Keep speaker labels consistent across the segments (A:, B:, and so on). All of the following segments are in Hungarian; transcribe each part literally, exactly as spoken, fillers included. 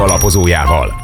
A: alapozójával.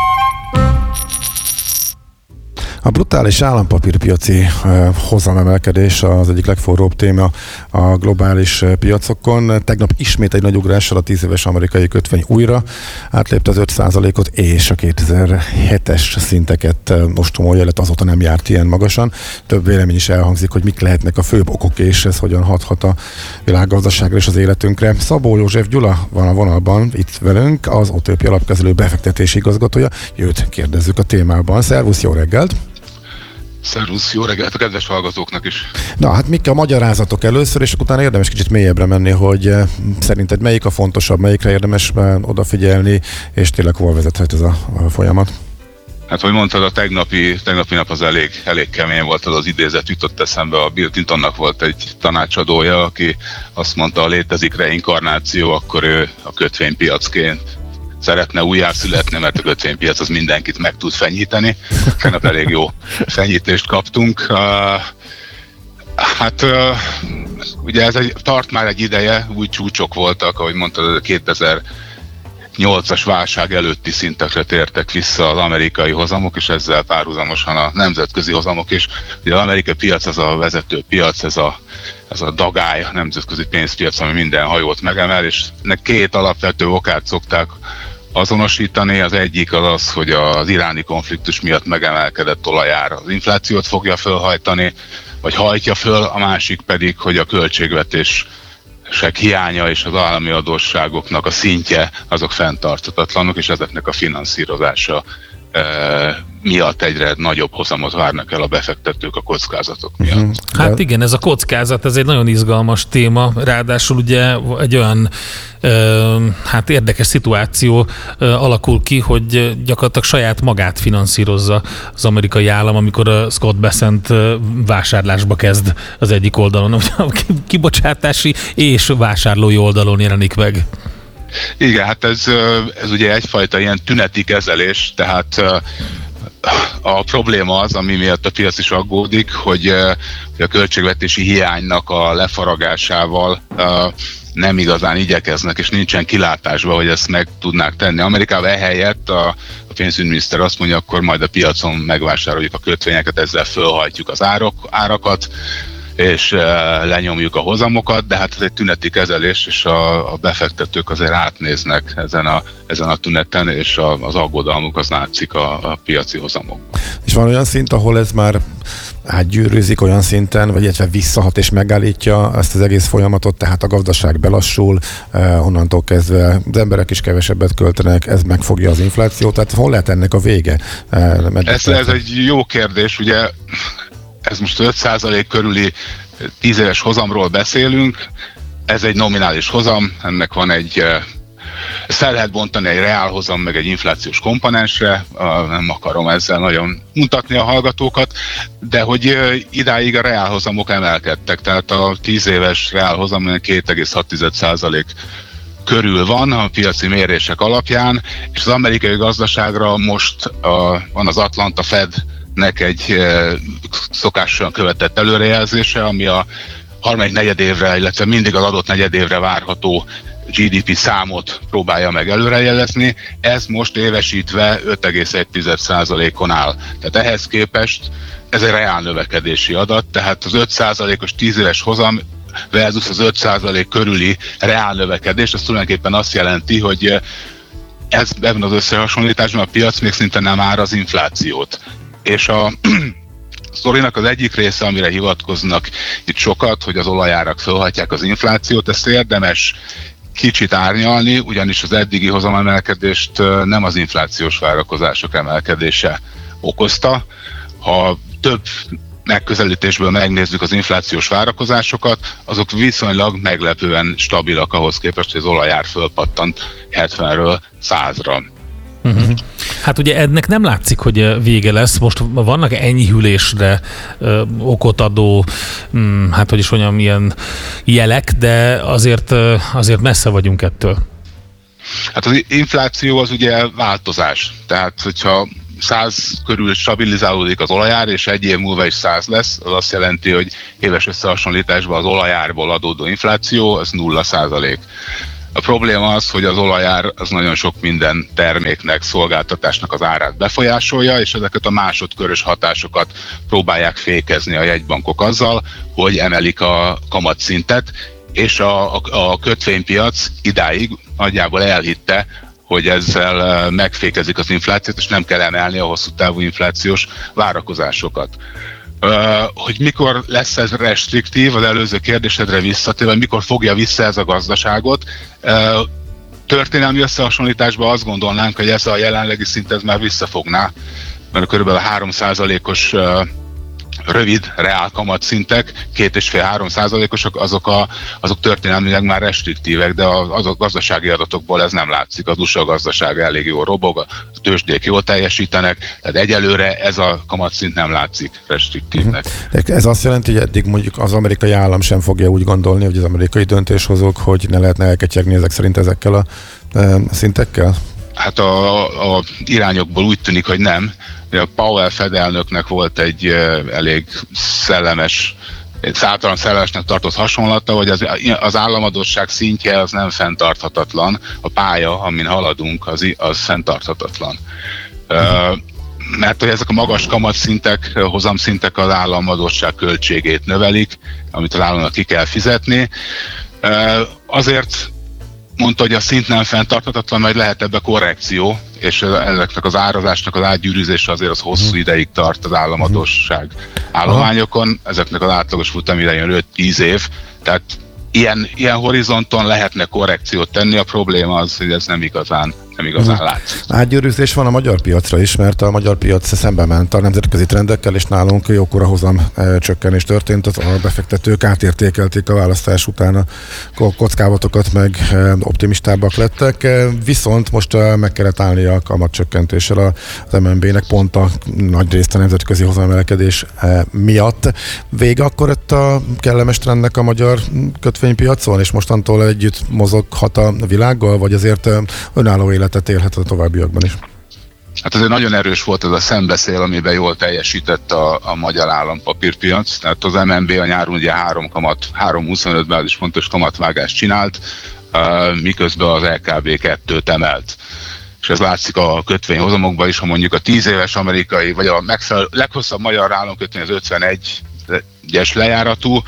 B: A brutális állampapírpiaci uh, hozamemelkedés az egyik legforróbb téma a globális uh, piacokon. Tegnap ismét egy nagy ugrással a tíz éves amerikai kötvény újra átlépte az öt százalékot, és a kétezer-hetes szinteket uh, ostromolja, illetve azóta nem járt ilyen magasan. Több vélemény is elhangzik, hogy mik lehetnek a főbb okok, és ez hogyan hathat a világgazdaságra és az életünkre. Szabó József Gyula van a vonalban itt velünk, az o té pé alapkezelő befektetési igazgatója. Őt kérdezzük a témában. Szervusz, jó reggelt!
C: Szervusz, jó reggelt a kedves hallgatóknak is.
B: Na, hát mik a magyarázatok először, és utána érdemes kicsit mélyebbre menni, hogy eh, szerinted melyik a fontosabb, melyikre érdemes eh, odafigyelni, és tényleg hol vezethet ez a, a folyamat?
C: Hát, hogy mondtad, a tegnapi, tegnapi nap az elég, elég kemény volt, az az idézet jutott eszembe. A Bill Clintonnak volt egy tanácsadója, aki azt mondta, ha létezik reinkarnáció, akkor ő a kötvénypiacként szeretne újjászületni, mert a kötvénypiac az mindenkit meg tud fenyíteni. Tegnap elég jó fenyítést kaptunk. Uh, hát uh, ugye ez egy, tart már egy ideje, új csúcsok voltak, ahogy mondtad, a kétezer-nyolcas válság előtti szintekre tértek vissza az amerikai hozamok, és ezzel párhuzamosan a nemzetközi hozamok is. Ugye az amerikai piac az a vezető piac, ez a ez a dagály, a nemzetközi pénzpiac, ami minden hajót megemel, és ennek két alapvető okát szokták azonosítani. Az egyik az az, hogy az iráni konfliktus miatt megemelkedett olajár az inflációt fogja fölhajtani, vagy hajtja föl, a másik pedig, hogy a költségvetések hiánya és az állami adósságoknak a szintje, azok fenntarthatatlanok, és ezeknek a finanszírozása miatt egyre nagyobb hozamot várnak el a befektetők a kockázatok miatt. Uh-huh.
D: Hát igen, ez a kockázat, ez egy nagyon izgalmas téma, ráadásul ugye egy olyan ö, hát érdekes szituáció ö, alakul ki, hogy gyakorlatilag saját magát finanszírozza az amerikai állam, amikor a Scott Bessent vásárlásba kezd az egyik oldalon, a kibocsátási és vásárlói oldalon jelenik meg.
C: Igen, hát ez, ez ugye egyfajta ilyen tüneti kezelés, tehát a probléma az, ami miatt a piac is aggódik, hogy a költségvetési hiánynak a lefaragásával nem igazán igyekeznek, és nincsen kilátásban, hogy ezt meg tudnák tenni. Amerikában ehelyett a, a pénzügyminiszter azt mondja, akkor majd a piacon megvásároljuk a kötvényeket, ezzel fölhajtjuk az árok, árakat, és uh, lenyomjuk a hozamokat, de hát ez egy tüneti kezelés, és a, a befektetők azért átnéznek ezen a, ezen a tüneten, és a, az aggodalmuk az látszik a, a piaci hozamok.
B: És van olyan szint, ahol ez már átgyűrűzik olyan szinten, vagy illetve visszahat és megállítja ezt az egész folyamatot, tehát a gazdaság belassul, uh, onnantól kezdve az emberek is kevesebbet költenek, ez megfogja az inflációt, tehát hol lehet ennek a vége? Uh,
C: ez, ez egy jó kérdés, ugye ez most öt százalék körüli tíz éves hozamról beszélünk, ez egy nominális hozam, ennek van egy, ezt fel lehet bontani egy reál hozam, meg egy inflációs komponensre, nem akarom ezzel nagyon mutatni a hallgatókat, de hogy idáig a reál hozamok emelkedtek, tehát a tíz éves reál hozam két egész hat százalék körül van a piaci mérések alapján, és az amerikai gazdaságra most a, van az Atlanta Fed nek egy e, szokásosan követett előrejelzése, ami a harmadik negyedévre, illetve mindig az adott negyedévre várható gé dé pé számot próbálja meg előrejelezni. Ez most évesítve öt egész egy százalékon áll. Tehát ehhez képest ez egy reál növekedési adat, tehát az öt százalékos tíz éves hozam versus az öt százalék körüli reál növekedés, az tulajdonképpen azt jelenti, hogy ez, ebben az összehasonlításban a piac még szinte nem áll az inflációt. És a sztorinak az egyik része, amire hivatkoznak itt sokat, hogy az olajárak fölhatják az inflációt, ezt érdemes kicsit árnyalni, ugyanis az eddigi hozamemelkedést nem az inflációs várakozások emelkedése okozta. Ha több megközelítésből megnézzük az inflációs várakozásokat, azok viszonylag meglepően stabilak ahhoz képest, hogy az olajár fölpattant hetvenről százra.
D: Uh-huh. Hát ugye ennek nem látszik, hogy vége lesz. Most vannak enyhülésre ö, okot adó, hm, hát hogy is mondjam, ilyen jelek, de azért, azért messze vagyunk ettől.
C: Hát az infláció az ugye változás. Tehát, hogyha száz körül stabilizálódik az olajár, és egy év múlva is száz lesz, az azt jelenti, hogy éves összehasonlításban az olajárból adódó infláció az nulla százalék. A probléma az, hogy az olajár az nagyon sok minden terméknek, szolgáltatásnak az árát befolyásolja, és ezeket a másodkörös hatásokat próbálják fékezni a jegybankok azzal, hogy emelik a kamatszintet, és a, a, a kötvénypiac idáig nagyjából elhitte, hogy ezzel megfékezik az inflációt, és nem kell emelni a hosszú távú inflációs várakozásokat. Uh, hogy mikor lesz ez restriktív, az előző kérdésedre visszatérve, mikor fogja vissza ez a gazdaságot. Uh, történelmi összehasonlításban azt gondolnánk, hogy ez a jelenlegi szint ez már visszafogná, mert körülbelül három százalékos uh, rövid reál kamatszintek, két és fél három százalékosok, azok, a, azok történelmileg már restriktívek, de azok a gazdasági adatokból ez nem látszik. Az u es á gazdaság elég jól robog, a tőzsdék jól teljesítenek, tehát egyelőre ez a kamatszint nem látszik restriktívnek.
B: Ez azt jelenti, hogy eddig mondjuk az amerikai állam sem fogja úgy gondolni, hogy az amerikai döntéshozók, hogy ne lehetne elketyegni ezek szerint ezekkel a e, szintekkel?
C: Hát a, a irányokból úgy tűnik, hogy nem. A Powell Fed elnöknek volt egy elég szellemes, általán szellemesnek tartott hasonlata, hogy az, az államadósság szintje az nem fenntarthatatlan, a pálya, amin haladunk, az, az fenntarthatatlan. Uh, mert hogy ezek a magas kamatszintek, hozamszintek az államadósság költségét növelik, amit az államnak ki kell fizetni. Uh, azért mondta, hogy a szint nem fenntarthatatlan, mert lehet ebbe korrekció, és ezeknek az árazásnak az átgyűrűzése azért az hosszú ideig tart az államadósság állományokon, ezeknek az átlagos futamidején öt-tíz év, tehát ilyen, ilyen horizonton lehetne korrekciót tenni, a probléma az, hogy ez nem igazán nem igazán látszik.
B: Átgyűrűzés van a magyar piacra is, mert a magyar piac szembe ment a nemzetközi trendekkel, és nálunk jókora hozam e, csökkenés történt, az a befektetők átértékelték a választás után a kockázatokat, meg e, optimistábbak lettek, e, viszont most e, meg kellett állni a kamatcsökkentéssel az em en bé-nek pont a nagy részt a nemzetközi hozamemelkedés e, miatt. Vége akkor itt a kellemes trendnek a magyar kötvénypiacon, és mostantól együtt mozoghat a világgal, vagy azért e, önálló élet élhet a továbbiakban is?
C: Hát azért nagyon erős volt ez a szembeszél, amiben jól teljesített a, a magyar állampapírpiac. Tehát az em en bé a nyáron ugye három kamat, három egész huszonöt bázispontos kamatvágást csinált, uh, miközben az el ká bé kettőt emelt. És ez látszik a kötvényhozamokban is, ha mondjuk a tíz éves amerikai, vagy a megfelelő, leghosszabb magyar államkötvény az ötvenegyes lejáratú,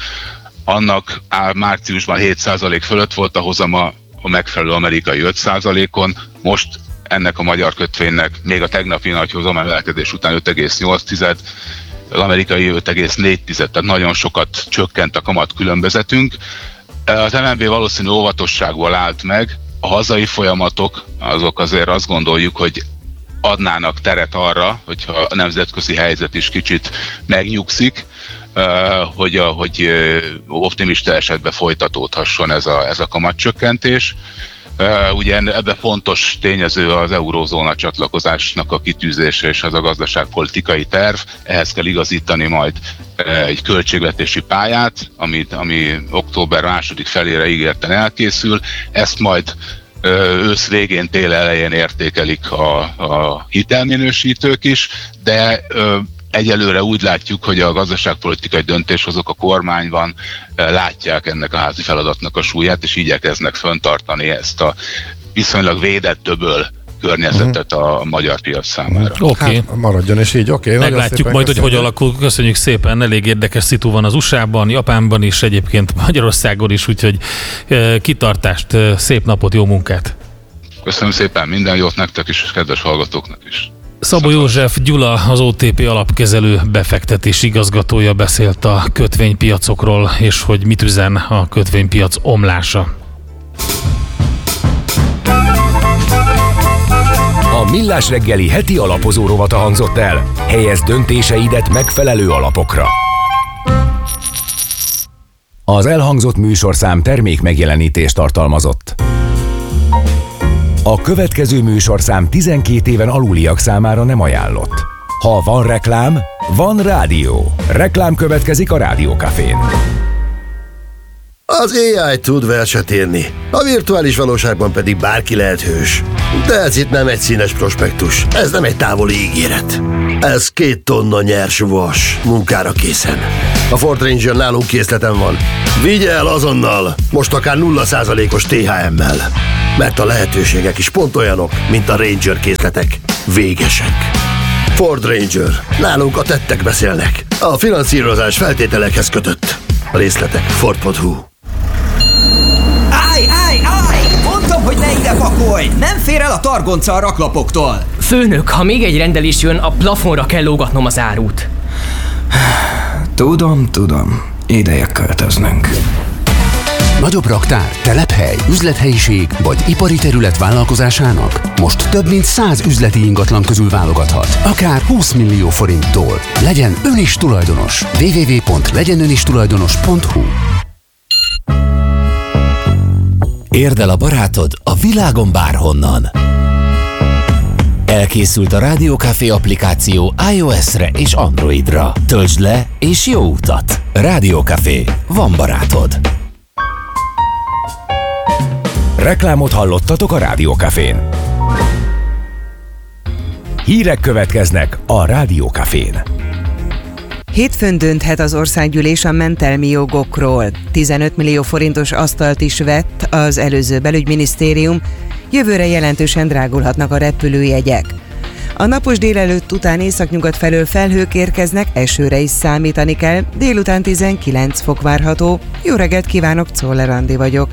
C: annak márciusban hét százalék fölött volt a hozama, a megfelelő amerikai öt százalékon, most ennek a magyar kötvénynek még a tegnapi nagy hozamemelkedés után öt egész nyolc, az amerikai öt egész négy, tehát nagyon sokat csökkent a kamat különbözetünk. Az em en bé valószínű óvatosságból állt meg, a hazai folyamatok azok azért azt gondoljuk, hogy adnának teret arra, hogyha a nemzetközi helyzet is kicsit megnyugszik, hogy, a, hogy optimista esetben folytatódhasson ez a, ez a kamatcsökkentés. Ugye ebben fontos tényező az eurózóna csatlakozásnak a kitűzése és az a gazdaságpolitikai terv. Ehhez kell igazítani majd egy költségvetési pályát, amit, ami október második felére ígérten elkészül. Ezt majd ősz végén, tél elején értékelik a, a hitelminősítők is, de egyelőre úgy látjuk, hogy a gazdaságpolitikai döntéshozók a kormányban látják ennek a házi feladatnak a súlyát, és igyekeznek fenntartani ezt a viszonylag védett töböl környezetet a magyar piac számára.
D: Oké. Okay.
B: Hát maradjon és így, oké. Okay.
D: Meglátjuk majd, köszönjük. Hogy hogy alakul. Köszönjük szépen, elég érdekes szitu van az u es á-ban, Japánban is, egyébként Magyarországon is, úgyhogy kitartást, szép napot, jó munkát!
C: Köszönöm szépen, minden jót nektek is, és kedves hallgatóknak is!
D: Szabó József Gyula, az o té pé alapkezelő befektetési igazgatója beszélt a kötvénypiacokról, és hogy mit üzen a kötvénypiac omlása.
A: A Millás reggeli heti alapozó rovata hangzott el. Helyezd döntéseidet megfelelő alapokra. Az elhangzott műsorszám termék megjelenítést tartalmazott. A következő műsorszám tizenkét éven aluliak számára nem ajánlott. Ha van reklám, van rádió. Reklám következik a Rádiókafén.
E: Az á i tud verset írni, a virtuális valóságban pedig bárki lehet hős. De ez itt nem egy színes prospektus, ez nem egy távoli ígéret. Ez két tonna nyers vas, munkára készen. A Ford Ranger nálunk készleten van. Vigye el azonnal, most akár nulla százalékos té há emmel. Mert a lehetőségek is pont olyanok, mint a Ranger készletek. Végesek. Ford Ranger. Nálunk a tettek beszélnek. A finanszírozás feltételekhez kötött. A részletek ford pont hu.
F: Állj, állj, állj! Mondtam, hogy ne ide pakolj! Nem fér el a targonca a raklapoktól!
G: Főnök, ha még egy rendelés jön, a plafonra kell lógatnom az árut.
F: Tudom, tudom. Ideje költöznünk.
H: Nagyobb raktár, telephely, üzlethelyiség vagy ipari terület vállalkozásának most több mint száz üzleti ingatlan közül válogathat. Akár húsz millió forinttól. Legyen ön is tulajdonos. double-u double-u double-u pont legyen ön is tulajdonos pont hu.
I: Érd el a barátod a világon bárhonnan. Elkészült a Rádió Café applikáció iOS-re és Androidra. Töltsd le és jó utat! Rádió Café. Van barátod.
A: Reklámot hallottatok a Rádió Cafén. Hírek következnek a Rádió Cafén.
J: Hétfőn dönthet az országgyűlés a mentelmi jogokról. tizenöt millió forintos asztalt is vett az előző belügyminisztérium, jövőre jelentősen drágulhatnak a repülőjegyek. A napos délelőtt után északnyugat felől felhők érkeznek, esőre is számítani kell, délután tizenkilenc fok várható. Jó reggelt kívánok, Czoller Andi vagyok.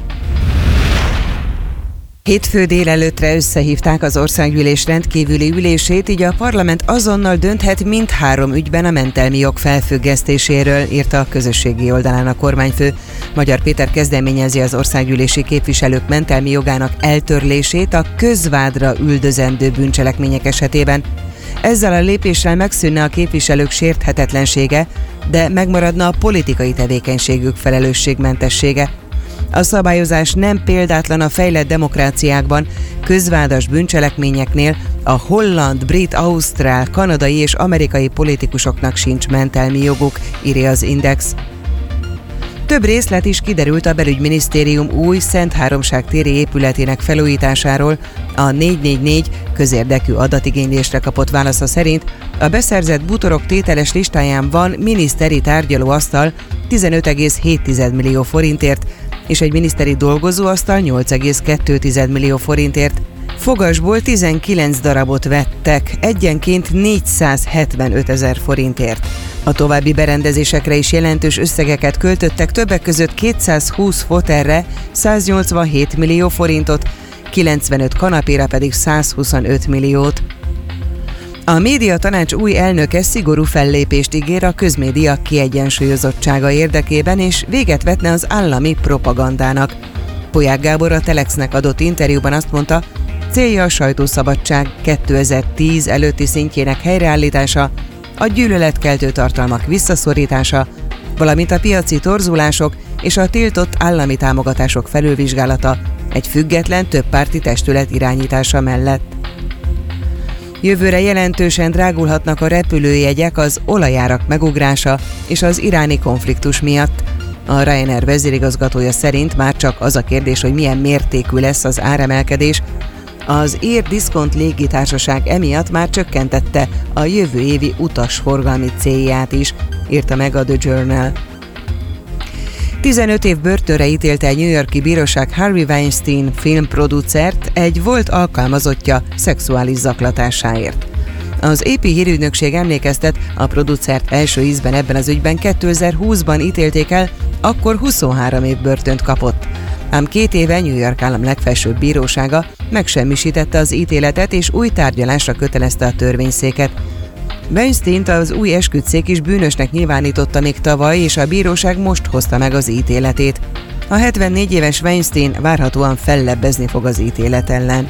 J: Hétfő délelőttre összehívták az országgyűlés rendkívüli ülését, így a parlament azonnal dönthet mindhárom ügyben a mentelmi jog felfüggesztéséről, írta a közösségi oldalán a kormányfő. Magyar Péter kezdeményezi az országgyűlési képviselők mentelmi jogának eltörlését a közvádra üldözendő bűncselekmények esetében. Ezzel a lépéssel megszűnne a képviselők sérthetetlensége, de megmaradna a politikai tevékenységük felelősségmentessége. A szabályozás nem példátlan a fejlett demokráciákban, közvádas bűncselekményeknél a holland, brit, ausztrál, kanadai és amerikai politikusoknak sincs mentelmi joguk, írja az Index. Több részlet is kiderült a belügyminisztérium új Szentháromság téri épületének felújításáról. A négy négy négy közérdekű adatigénylésre kapott válasza szerint a beszerzett bútorok tételes listáján van miniszteri tárgyalóasztal tizenöt egész hét millió forintért, és egy miniszteri dolgozóasztal nyolc egész kettő millió forintért. Fogasból tizenkilenc darabot vettek, egyenként négyszázhetvenöt ezer forintért. A további berendezésekre is jelentős összegeket költöttek, többek között kétszázhúsz fotelre száznyolcvanhét millió forintot, kilencvenöt kanapéra pedig százhuszonöt milliót. A médiatanács új elnöke szigorú fellépést ígér a közmédia kiegyensúlyozottsága érdekében, és véget vetne az állami propagandának. Polyák Gábor a Telexnek adott interjúban azt mondta, célja a sajtószabadság kétezer-tíz előtti szintjének helyreállítása, a gyűlöletkeltő tartalmak visszaszorítása, valamint a piaci torzulások és a tiltott állami támogatások felülvizsgálata egy független többpárti testület irányítása mellett. Jövőre jelentősen drágulhatnak a repülőjegyek az olajárak megugrása és az iráni konfliktus miatt. A Ryanair vezérigazgatója szerint már csak az a kérdés, hogy milyen mértékű lesz az áremelkedés. Az Air Discount légitársaság emiatt már csökkentette a jövő évi utasforgalmi célját is, írta meg a The Journal. tizenöt év börtönre ítélte egy New York-i bíróság Harvey Weinstein filmproducert egy volt alkalmazottja szexuális zaklatásáért. Az á pé hírügynökség emlékeztet, a producert első ízben ebben az ügyben kétezer-húszban ítélték el, akkor huszonhárom év börtönt kapott. Ám két éve New York állam legfelsőbb bírósága megsemmisítette az ítéletet és új tárgyalásra kötelezte a törvényszéket. Weinsteint az új esküdtszék is bűnösnek nyilvánította még tavaly, és a bíróság most hozta meg az ítéletét. A hetvennégy éves Weinstein várhatóan fellebbezni fog az ítélet ellen.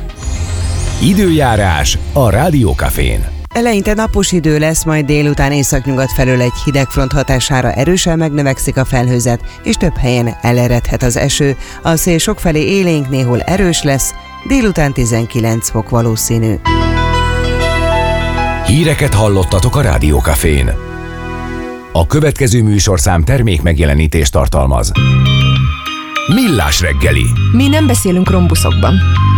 A: Időjárás a Rádió Cafén.
J: Eleinte napos idő lesz, majd délután északnyugat felől egy hidegfront hatására erősen megnövekszik a felhőzet, és több helyen eleredhet az eső. A szél sokfelé élénk, néhol erős lesz, délután tizenkilenc fok valószínű.
A: Híreket hallottatok a Rádió Cafén. A következő műsorszám termék megjelenítést tartalmaz. Millás reggeli.
K: Mi nem beszélünk rombuszokban.